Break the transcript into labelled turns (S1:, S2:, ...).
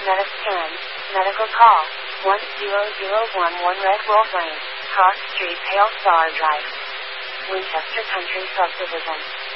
S1: Metascan. Medical call. 10011 Red Wolf Lane. Cross Street, Hale Star Drive. Winchester Country Subdivision.